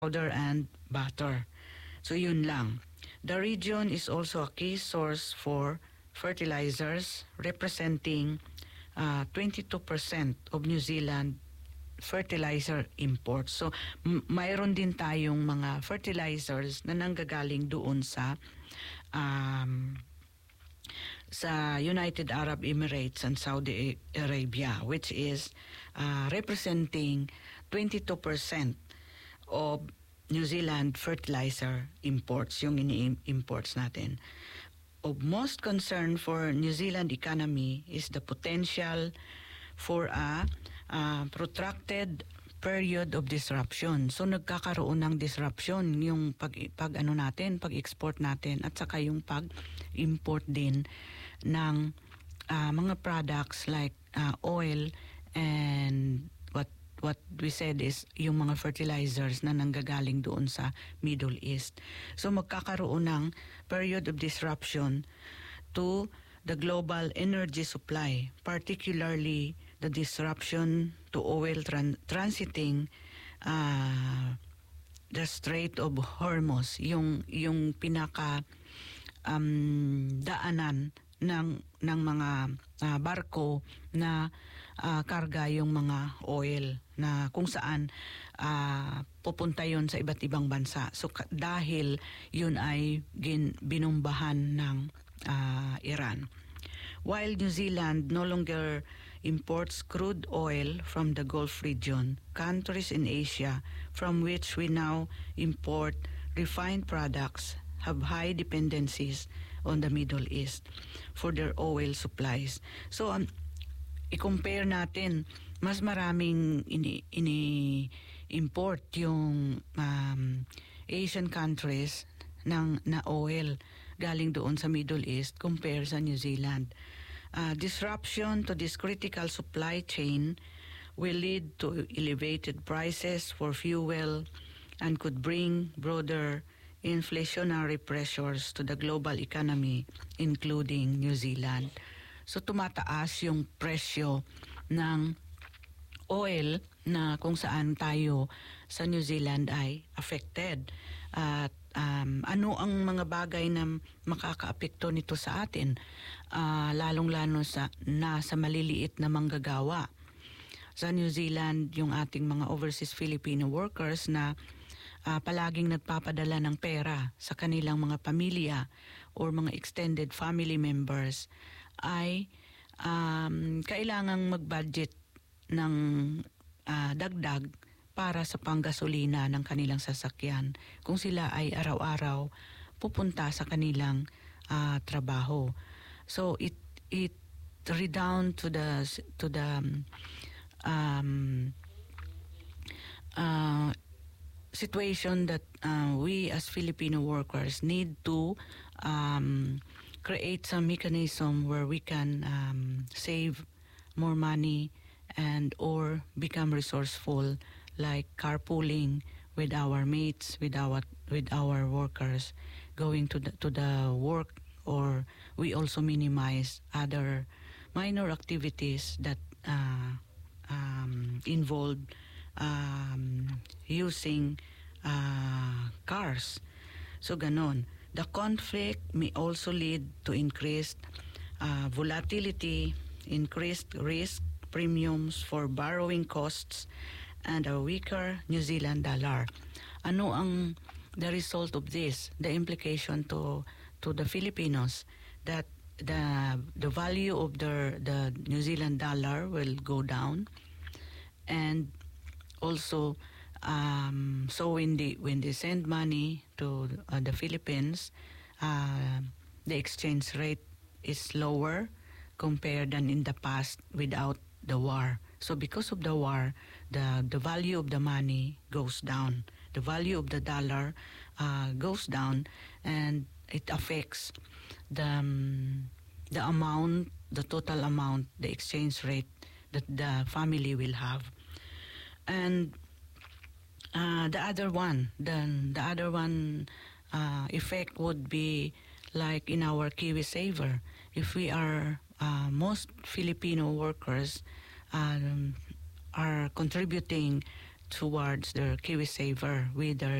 powder and butter. So yun lang. The region is also a key source for fertilizers, representing 22% of New Zealand fertilizer imports. So mayroon din tayong mga fertilizers na nanggagaling doon um, sa United Arab Emirates and Saudi Arabia, which is representing 22% of New Zealand fertilizer imports, yung ini-imports natin. Of most concern for New Zealand economy is the potential for a protracted period of disruption. So nagkakaroon ng disruption yung pag-export natin at saka yung pag-import din ng mga products like oil and what we said is yung mga fertilizers na nanggagaling doon sa Middle East. So magkakaroon ng period of disruption to the global energy supply, particularly the disruption to oil transiting the Strait of Hormuz, yung pinaka daanan ng mga barko na karga yung mga oil na kung saan pupunta yon sa iba't ibang bansa. So dahil yun ay binumbahan ng Iran. While New Zealand no longer imports crude oil from the Gulf region, countries in Asia from which we now import refined products have high dependencies on the Middle East for their oil supplies. So i-compare natin, mas maraming ini-import yung Asian countries na oil galing doon sa Middle East compare sa New Zealand. Disruption to this critical supply chain will lead to elevated prices for fuel and could bring broader inflationary pressures to the global economy, including New Zealand. So tumataas yung presyo ng oil na kung saan tayo sa New Zealand ay affected. At ano ang mga bagay na makakaapekto nito sa atin, lalong-lalo sa maliliit na manggagawa. Sa New Zealand, yung ating mga overseas Filipino workers na palaging nagpapadala ng pera sa kanilang mga pamilya or mga extended family members ay kailangang mag-budget ng dagdag para sa panggasolina ng kanilang sasakyan kung sila ay araw-araw pupunta sa kanilang trabaho. So it redound to the situation that we as Filipino workers need to create some mechanism where we can save more money and or become resourceful, like carpooling with our mates, with our workers going to the work, or we also minimize other minor activities that involve using cars. So ganon. The conflict may also lead to increased volatility, increased risk premiums for borrowing costs, and a weaker New Zealand dollar. Ano ang the result of this? The implication to the Filipinos that the value of the New Zealand dollar will go down, and also so when they send money to the Philippines, the exchange rate is lower compared than in the past without the war. So because of the war, the value of the money goes down. The value of the dollar goes down, and it affects the amount, the total amount, the exchange rate that the family will have. And the other one effect would be like in our KiwiSaver. If we are most Filipino workers are contributing towards their KiwiSaver with their